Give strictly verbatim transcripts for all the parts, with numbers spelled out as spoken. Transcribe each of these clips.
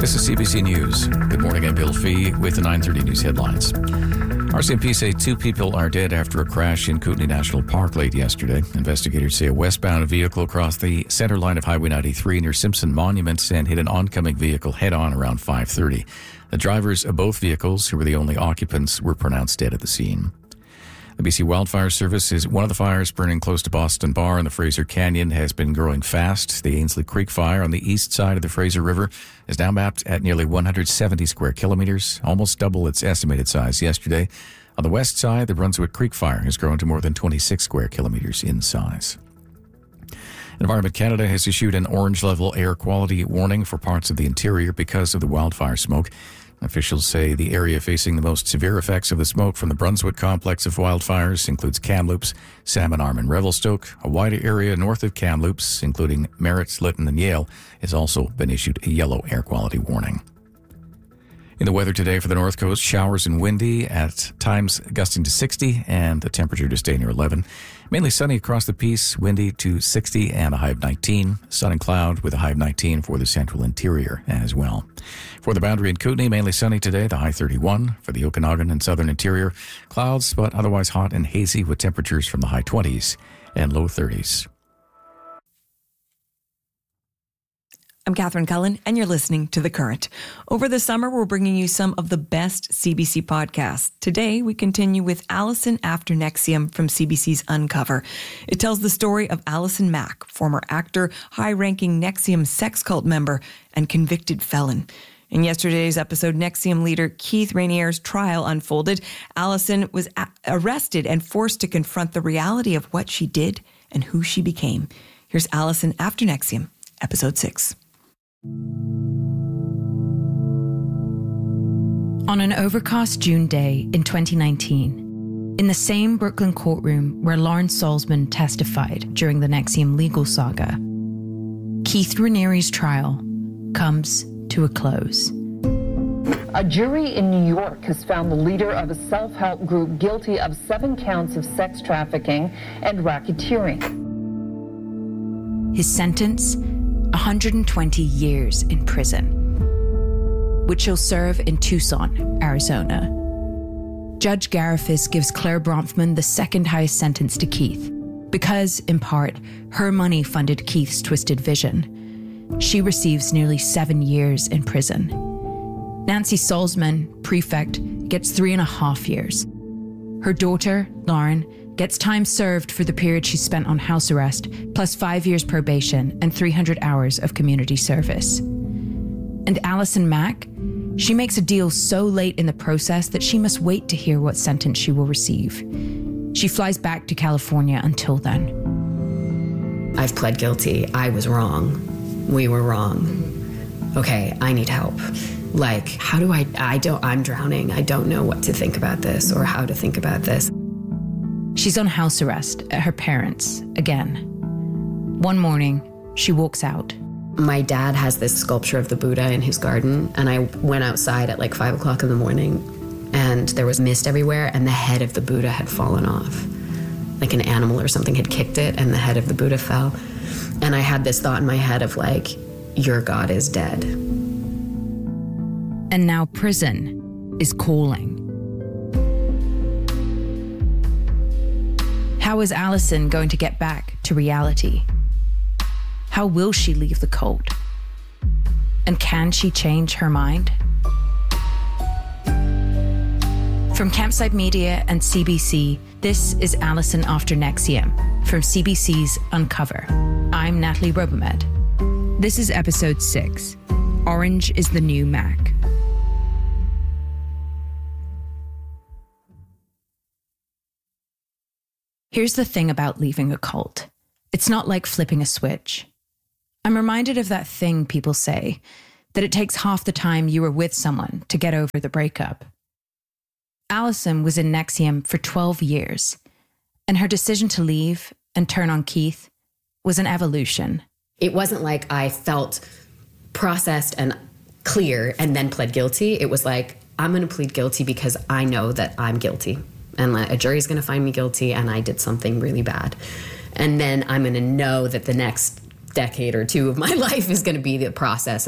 This is C B C News. Good morning, I'm Bill Fee with the nine thirty News headlines. R C M P say two people are dead after a crash in Kootenay National Park late yesterday. Investigators say a westbound vehicle crossed the center line of Highway ninety-three near Simpson Monuments and hit an oncoming vehicle head-on around five thirty. The drivers of both vehicles, who were the only occupants, were pronounced dead at the scene. The B C Wildfire Service is one of the fires burning close to Boston Bar in the Fraser Canyon has been growing fast. The Ainslie Creek fire on the east side of the Fraser River is now mapped at nearly one hundred seventy square kilometers, almost double its estimated size yesterday. On the west side, the Brunswick Creek fire has grown to more than twenty-six square kilometers in size. Environment Canada has issued an orange-level air quality warning for parts of the interior because of the wildfire smoke. Officials say the area facing the most severe effects of the smoke from the Brunswick complex of wildfires includes Kamloops, Salmon Arm and Revelstoke. A wider area north of Kamloops, including Merritt, Lytton and Yale, has also been issued a yellow air quality warning. In the weather today for the North Coast, showers and windy, at times gusting to sixty, and the temperature to stay near eleven. Mainly sunny across the piece, windy to sixty and a high of nineteen. Sun and cloud with a high of nineteen for the central interior as well. For the Boundary and Kootenay, mainly sunny today, the high thirty-one. For the Okanagan and southern interior, clouds, but otherwise hot and hazy with temperatures from the high twenties and low thirties. I'm Catherine Cullen, and you're listening to The Current. Over the summer, we're bringing you some of the best C B C podcasts. Today, we continue with Alison After Nexium from C B C's Uncover. It tells the story of Alison Mack, former actor, high-ranking Nexium sex cult member, and convicted felon. In yesterday's episode, Nexium leader Keith Rainier's trial unfolded. Alison was a- arrested and forced to confront the reality of what she did and who she became. Here's Alison After Nexium, episode six. On an overcast June day in twenty nineteen, in the same Brooklyn courtroom where Lawrence Salzman testified during the Nexium legal saga, Keith Raniere's trial comes to a close. A jury in New York has found the leader of a self-help group guilty of seven counts of sex trafficking and racketeering. His sentence, one hundred twenty years in prison, which he'll serve in Tucson, Arizona. Judge Garifas gives Claire Bronfman the second highest sentence to Keith because, in part, her money funded Keith's twisted vision. She receives nearly seven years in prison. Nancy Salzman, prefect, gets three and a half years. Her daughter, Lauren, gets time served for the period she spent on house arrest, plus five years probation and three hundred hours of community service. And Alison Mack, she makes a deal so late in the process that she must wait to hear what sentence she will receive. She flies back to California until then. I've pled guilty. I was wrong. We were wrong. Okay, I need help. Like, how do I, I don't, I'm drowning. I don't know what to think about this or how to think about this. She's on house arrest at her parents' again. One morning, she walks out. My dad has this sculpture of the Buddha in his garden, and I went outside at like five o'clock in the morning, and there was mist everywhere, and the head of the Buddha had fallen off. Like an animal or something had kicked it, and the head of the Buddha fell. And I had this thought in my head of like, your God is dead. And now prison is calling. How is Alison going to get back to reality? How will she leave the cult? And can she change her mind? From Campsite Media and C B C, this is Alison After Nexium from C B C's Uncover. I'm Natalie Robomed. This is episode six. Orange is the New Mac. Here's the thing about leaving a cult. It's not like flipping a switch. I'm reminded of that thing people say, that it takes half the time you were with someone to get over the breakup. Alison was in Nexium for twelve years, and her decision to leave and turn on Keith was an evolution. It wasn't like I felt processed and clear and then pled guilty. It was like, I'm going to plead guilty because I know that I'm guilty. And a jury's going to find me guilty and I did something really bad. And then I'm going to know that the next decade or two of my life is going to be the process of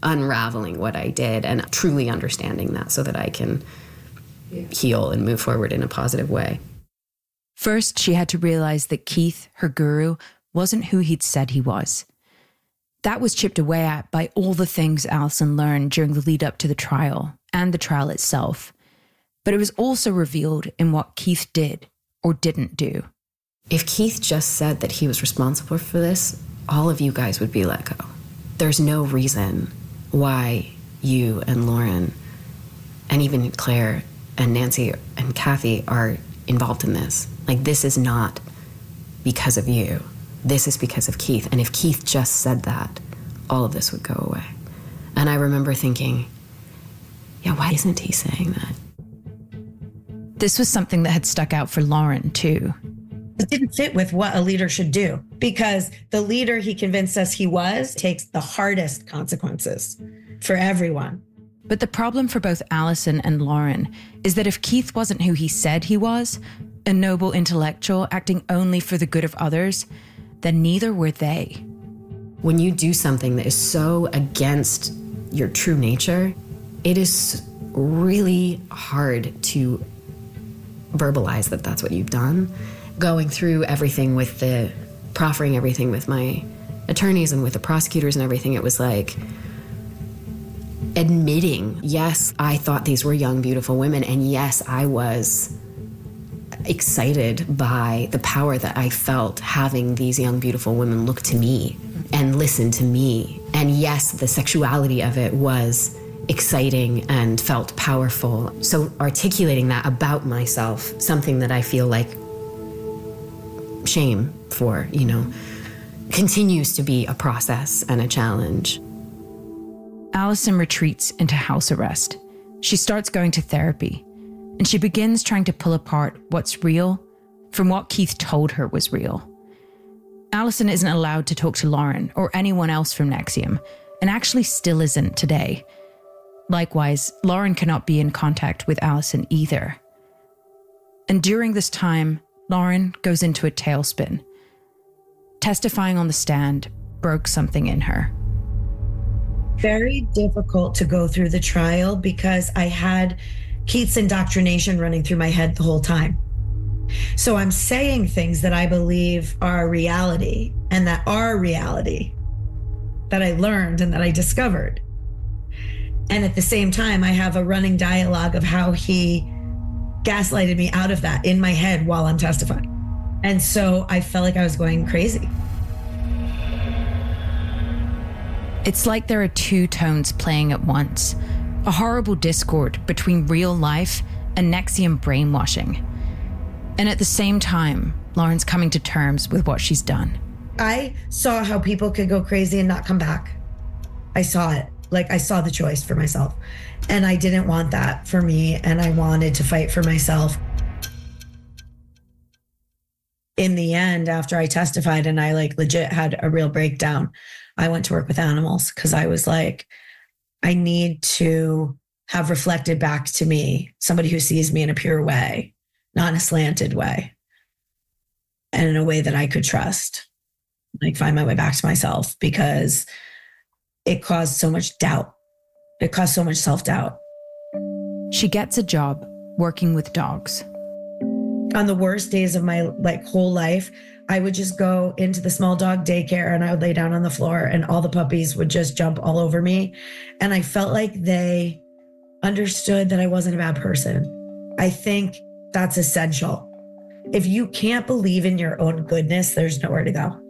unraveling what I did and truly understanding that so that I can yeah. heal and move forward in a positive way. First, she had to realize that Keith, her guru, wasn't who he'd said he was. That was chipped away at by all the things Alison learned during the lead up to the trial and the trial itself. But it was also revealed in what Keith did or didn't do. If Keith just said that he was responsible for this, all of you guys would be let go. There's no reason why you and Lauren and even Claire and Nancy and Kathy are involved in this. Like, this is not because of you. This is because of Keith. And if Keith just said that, all of this would go away. And I remember thinking, yeah, why isn't he saying that? This was something that had stuck out for Lauren, too. It didn't fit with what a leader should do, because the leader he convinced us he was takes the hardest consequences for everyone. But the problem for both Alison and Lauren is that if Keith wasn't who he said he was, a noble intellectual acting only for the good of others, then neither were they. When you do something that is so against your true nature, it is really hard to verbalize that that's what you've done. Going through everything with the, proffering everything with my attorneys and with the prosecutors and everything, it was like admitting, yes, I thought these were young, beautiful women, and yes, I was excited by the power that I felt having these young, beautiful women look to me and listen to me. And yes, the sexuality of it was exciting and felt powerful. So articulating that about myself, something that I feel like shame for, you know, continues to be a process and a challenge. Alison retreats into house arrest. She starts going to therapy, and she begins trying to pull apart what's real from what Keith told her was real. Alison isn't allowed to talk to Lauren or anyone else from NXIVM, and actually still isn't today. Likewise, Lauren cannot be in contact with Alison either. And during this time, Lauren goes into a tailspin. Testifying on the stand broke something in her. Very difficult to go through the trial because I had Keith's indoctrination running through my head the whole time. So I'm saying things that I believe are reality and that are reality that I learned and that I discovered. And at the same time, I have a running dialogue of how he gaslighted me out of that in my head while I'm testifying. And so I felt like I was going crazy. It's like there are two tones playing at once, a horrible discord between real life and NXIVM brainwashing. And at the same time, Lauren's coming to terms with what she's done. I saw how people could go crazy and not come back. I saw it. Like, I saw the choice for myself. And I didn't want that for me. And I wanted to fight for myself. In the end, after I testified and I like legit had a real breakdown, I went to work with animals because I was like, I need to have reflected back to me somebody who sees me in a pure way, not in a slanted way, and in a way that I could trust, like find my way back to myself, because it caused so much doubt. It caused so much self-doubt. She gets a job working with dogs. On the worst days of my like whole life, I would just go into the small dog daycare and I would lay down on the floor and all the puppies would just jump all over me. And I felt like they understood that I wasn't a bad person. I think that's essential. If you can't believe in your own goodness, there's nowhere to go.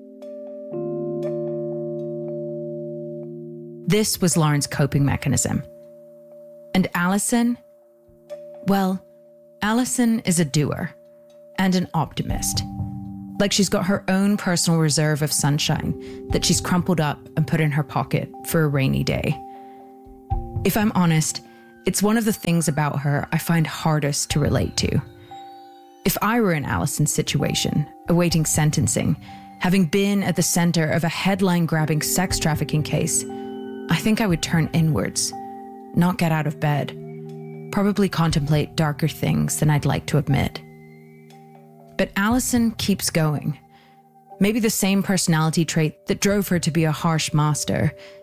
This was Lauren's coping mechanism. And Alison? Well, Alison is a doer and an optimist. Like she's got her own personal reserve of sunshine that she's crumpled up and put in her pocket for a rainy day. If I'm honest, it's one of the things about her I find hardest to relate to. If I were in Alison's situation, awaiting sentencing, having been at the center of a headline-grabbing sex trafficking case, I think I would turn inwards, not get out of bed, probably contemplate darker things than I'd like to admit. But Alison keeps going. Maybe the same personality trait that drove her to be a harsh master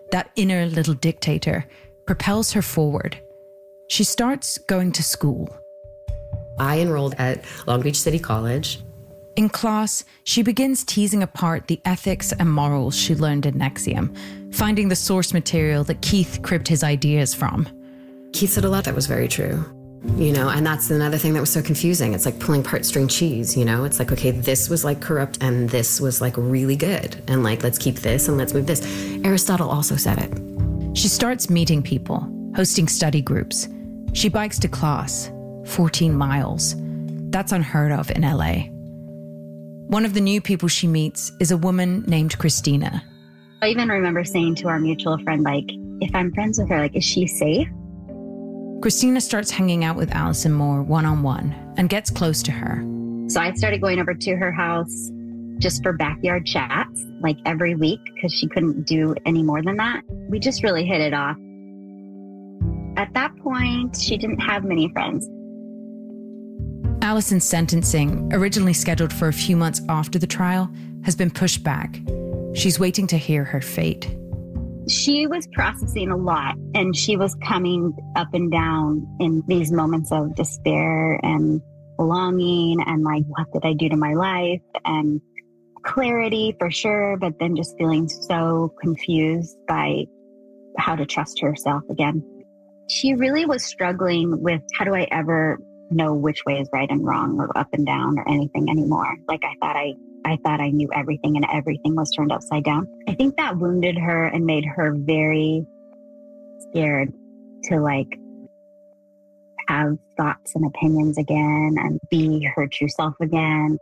that inner little dictator, propels her forward. She starts going to school. I enrolled at Long Beach City College. In class, she begins teasing apart the ethics and morals she learned in NXIVM, finding the source material that Keith cribbed his ideas from. Keith said a lot that was very true, you know, and that's another thing that was so confusing. It's like pulling apart string cheese, you know? It's like, okay, this was like corrupt and this was like really good. And like, let's keep this and let's move this. Aristotle also said it. She starts meeting people, hosting study groups. She bikes to class, fourteen miles. That's unheard of in L A. One of the new people she meets is a woman named Christina. I even remember saying to our mutual friend, like, if I'm friends with her, like, is she safe? Christina starts hanging out with Allison more one-on-one and gets close to her. So I started going over to her house just for backyard chats, like every week, because she couldn't do any more than that. We just really hit it off. At that point, she didn't have many friends. Allison's sentencing, originally scheduled for a few months after the trial, has been pushed back. She's waiting to hear her fate. She was processing a lot, and she was coming up and down in these moments of despair and longing and like, what did I do to my life? And clarity for sure, but then just feeling so confused by how to trust herself again. She really was struggling with, how do I ever know which way is right and wrong or up and down or anything anymore? Like I thought I, I thought I knew everything and everything was turned upside down. I think that wounded her and made her very scared to like have thoughts and opinions again and be her true self again.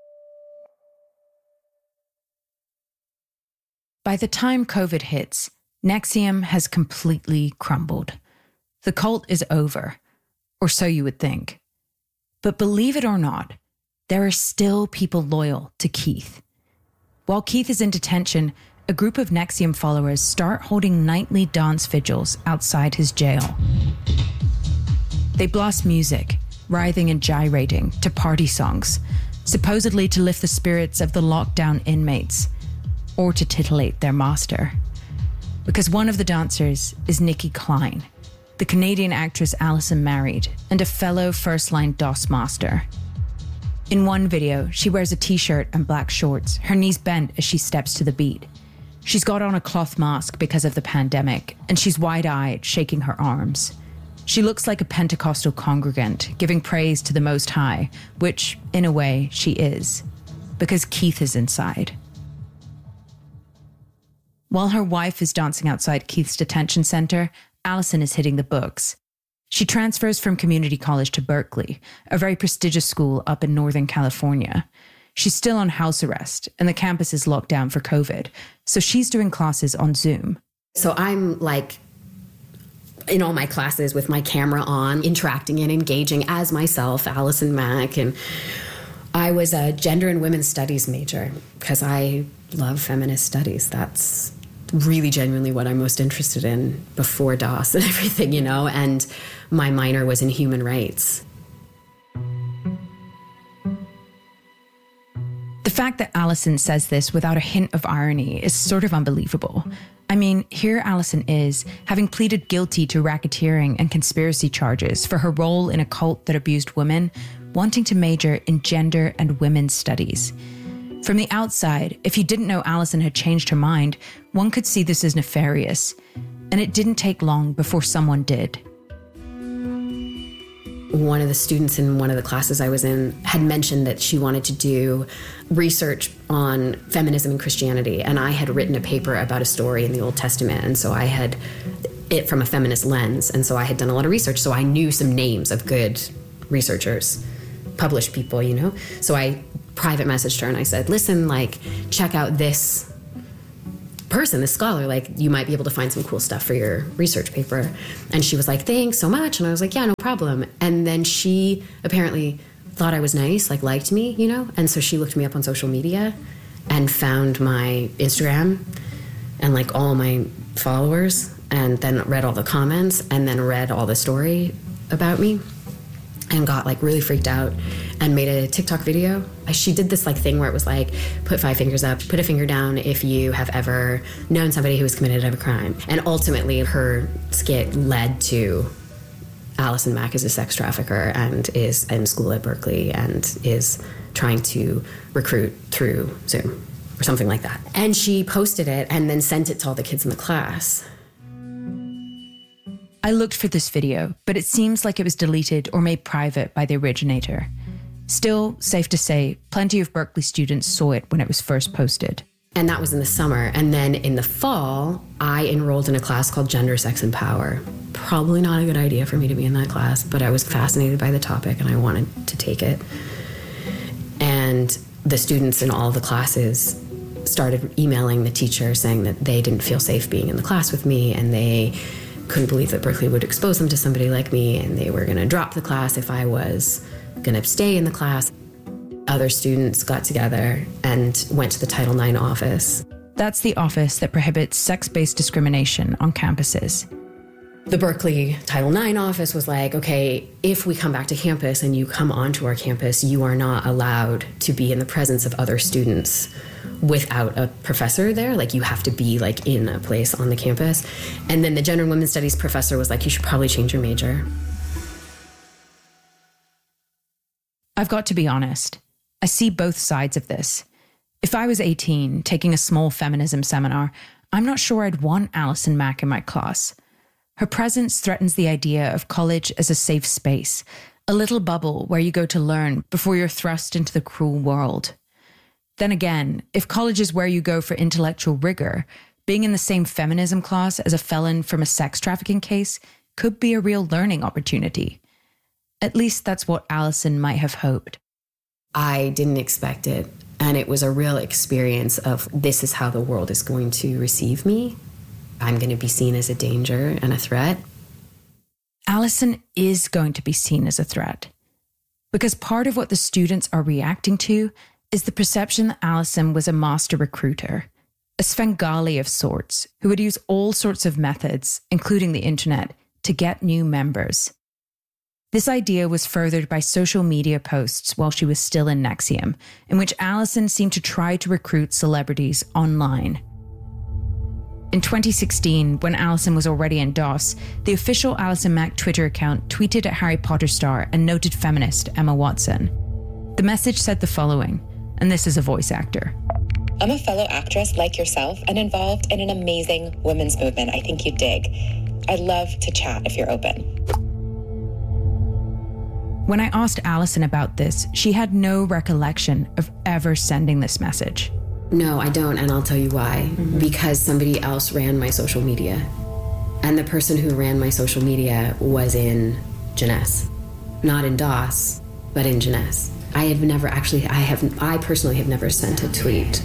By the time COVID hits, NXIVM has completely crumbled. The cult is over. Or so you would think. But believe it or not, there are still people loyal to Keith. While Keith is in detention, a group of NXIVM followers start holding nightly dance vigils outside his jail. They blast music, writhing and gyrating, to party songs, supposedly to lift the spirits of the lockdown inmates, or to titillate their master. Because one of the dancers is Nikki Klein, the Canadian actress Allison married, and a fellow first-line DOS master. In one video, she wears a t-shirt and black shorts, her knees bent as she steps to the beat. She's got on a cloth mask because of the pandemic, and she's wide-eyed, shaking her arms. She looks like a Pentecostal congregant, giving praise to the Most High, which, in a way, she is, because Keith is inside. While her wife is dancing outside Keith's detention center, Allison is hitting the books. She transfers from community college to Berkeley, a very prestigious school up in Northern California. She's still on house arrest, and the campus is locked down for COVID, so she's doing classes on Zoom. So I'm like in all my classes with my camera on, interacting and engaging as myself, Allison Mack, and I was a gender and women's studies major because I love feminist studies. That's really genuinely what I'm most interested in before DOS and everything, you know, and my minor was in human rights. The fact that Allison says this without a hint of irony is sort of unbelievable. I mean, here Allison is, having pleaded guilty to racketeering and conspiracy charges for her role in a cult that abused women, wanting to major in gender and women's studies. From the outside, if you didn't know Allison had changed her mind, one could see this as nefarious. And it didn't take long before someone did. One of the students in one of the classes I was in had mentioned that she wanted to do research on feminism and Christianity. And I had written a paper about a story in the Old Testament. And so I had it from a feminist lens. And so I had done a lot of research. So I knew some names of good researchers, published people, you know. So I private messaged her and I said, listen, like, check out this person, this scholar, like, you might be able to find some cool stuff for your research paper. And she was like, thanks so much. And I was like, yeah, no problem. And then she apparently thought I was nice, like liked me, you know? And so she looked me up on social media and found my Instagram and like all my followers, and then read all the comments and then read all the story about me. and got like really freaked out and made a TikTok video. She did this like thing where it was like, put five fingers up, put a finger down if you have ever known somebody who was committed a crime. And ultimately her skit led to Allison Mack is a sex trafficker and is in school at Berkeley and is trying to recruit through Zoom or something like that. And she posted it and then sent it to all the kids in the class. I looked for this video, but it seems like it was deleted or made private by the originator. Still, safe to say, plenty of Berkeley students saw it when it was first posted. And that was in the summer. And then in the fall, I enrolled in a class called Gender, Sex, and Power. Probably not a good idea for me to be in that class, but I was fascinated by the topic and I wanted to take it. And the students in all the classes started emailing the teacher saying that they didn't feel safe being in the class with me and they couldn't believe that Berkeley would expose them to somebody like me and they were going to drop the class if I was going to stay in the class. Other students got together and went to the Title nine office. That's the office that prohibits sex-based discrimination on campuses. The Berkeley Title nine office was like, okay, if we come back to campus and you come onto our campus, you are not allowed to be in the presence of other students without a professor there. Like, you have to be like in a place on the campus. And then the gender and women's studies professor was like, you should probably change your major. I've got to be honest. I see both sides of this. If I was eighteen, taking a small feminism seminar, I'm not sure I'd want Allison Mack in my class. Her presence threatens the idea of college as a safe space, a little bubble where you go to learn before you're thrust into the cruel world. Then again, if college is where you go for intellectual rigor, being in the same feminism class as a felon from a sex trafficking case could be a real learning opportunity. At least that's what Allison might have hoped. I didn't expect it, and it was a real experience of this is how the world is going to receive me. I'm going to be seen as a danger and a threat. Allison is going to be seen as a threat, because part of what the students are reacting to is the perception that Allison was a master recruiter, a Svengali of sorts, who would use all sorts of methods, including the internet, to get new members. This idea was furthered by social media posts while she was still in NXIVM, in which Allison seemed to try to recruit celebrities online. In twenty sixteen, when Allison was already in DOS, the official Allison Mack Twitter account tweeted at Harry Potter star and noted feminist Emma Watson. The message said the following, and this is a voice actor. I'm a fellow actress like yourself and involved in an amazing women's movement I think you'd dig. I'd love to chat if you're open. When I asked Allison about this, she had no recollection of ever sending this message. No, I don't, and I'll tell you why. Mm-hmm. Because somebody else ran my social media. And the person who ran my social media was in Jeunesse. Not in DOS, but in Jeunesse. I have never actually, I have, I personally have never sent a tweet.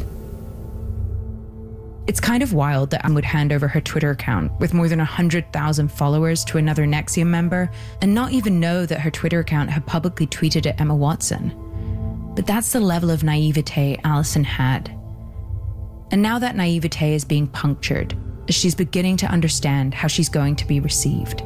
It's kind of wild that Anne would hand over her Twitter account with more than one hundred thousand followers to another NXIVM member and not even know that her Twitter account had publicly tweeted at Emma Watson. But that's the level of naivete Allison had. And now that naivete is being punctured as she's beginning to understand how she's going to be received.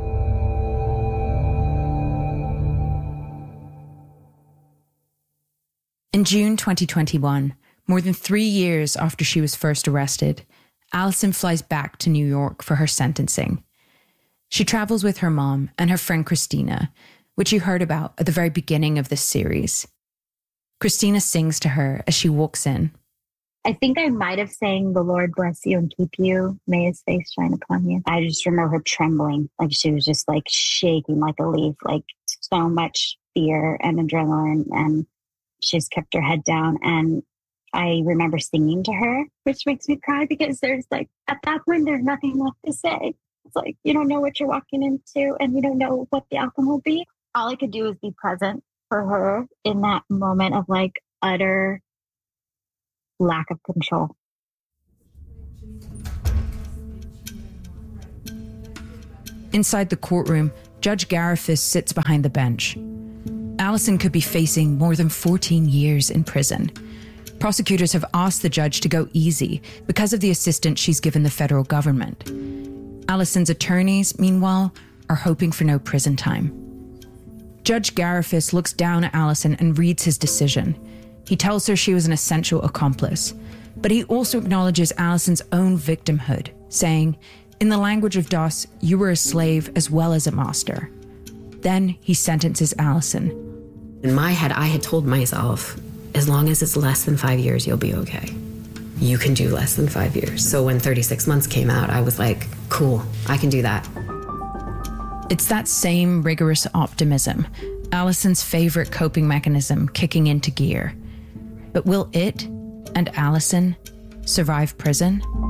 In June twenty twenty-one, more than three years after she was first arrested, Allison flies back to New York for her sentencing. She travels with her mom and her friend Christina, which you heard about at the very beginning of this series. Christina sings to her as she walks in. I think I might have sang "The Lord bless you and keep you, may his face shine upon you." I just remember her trembling, like she was just like shaking like a leaf, like so much fear and adrenaline, and she just kept her head down. And I remember singing to her, which makes me cry because there's like, at that point, there's nothing left to say. It's like, you don't know what you're walking into and you don't know what the outcome will be. All I could do is be present for her in that moment of like utter lack of control. Inside the courtroom, Judge Garifas sits behind the bench. Allison could be facing more than fourteen years in prison. Prosecutors have asked the judge to go easy because of the assistance she's given the federal government. Allison's attorneys, meanwhile, are hoping for no prison time. Judge Garifas looks down at Allison and reads his decision. He tells her she was an essential accomplice, but he also acknowledges Allison's own victimhood, saying, "In the language of Dos, you were a slave as well as a master." Then he sentences Allison. In my head, I had told myself, as long as it's less than five years, you'll be okay. You can do less than five years. So when thirty-six months came out, I was like, cool, I can do that. It's that same rigorous optimism, Allison's favorite coping mechanism, kicking into gear. But will it and Allison survive prison?